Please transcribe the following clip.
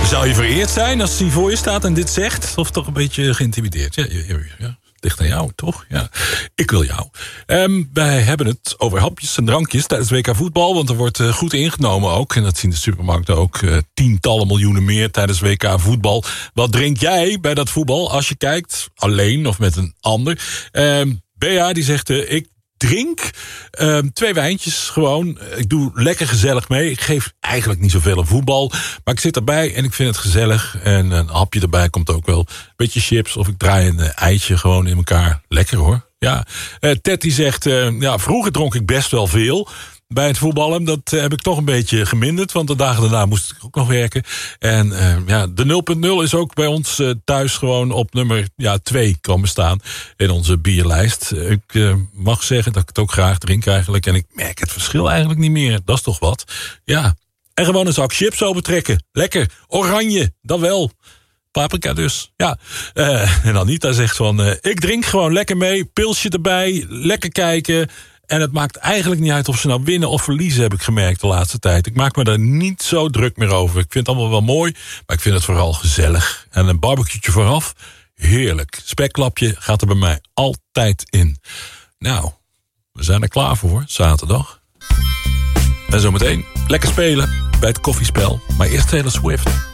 Zou je vereerd zijn als hij voor je staat en dit zegt? Of toch een beetje geïntimideerd? Ja. Ligt aan jou, toch? Ja. Ik wil jou. Wij hebben het over hapjes en drankjes tijdens WK voetbal. Want er wordt goed ingenomen ook. En dat zien de supermarkten ook. Tientallen miljoenen meer tijdens WK voetbal. Wat drink jij bij dat voetbal als je kijkt? Alleen of met een ander? Bea die zegt, ik drink 2 wijntjes gewoon. Ik doe lekker gezellig mee. Ik geef eigenlijk niet zoveel aan voetbal. Maar ik zit erbij en ik vind het gezellig. En een hapje erbij komt ook wel. Een beetje chips of ik draai een eitje gewoon in elkaar. Lekker hoor. Ja. Ted die zegt, vroeger dronk ik best wel veel bij het voetballen. Dat heb ik toch een beetje geminderd. Want de dagen daarna moest ik ook nog werken. En de 0.0 is ook bij ons thuis gewoon op nummer 2 komen staan. In onze bierlijst. Ik mag zeggen dat ik het ook graag drink eigenlijk. En ik merk het verschil eigenlijk niet meer. Dat is toch wat. Ja. En gewoon een zak chips opentrekken. Lekker. Oranje. Dat wel. Paprika dus. Ja. En Anita zegt van, ik drink gewoon lekker mee. Pilsje erbij. Lekker kijken. En het maakt eigenlijk niet uit of ze nou winnen of verliezen, heb ik gemerkt de laatste tijd. Ik maak me daar niet zo druk meer over. Ik vind het allemaal wel mooi, maar ik vind het vooral gezellig. En een barbecue'tje vooraf, heerlijk. Speklapje gaat er bij mij altijd in. Nou, we zijn er klaar voor, zaterdag. En zometeen lekker spelen bij het koffiespel. Maar eerst Taylor Swift.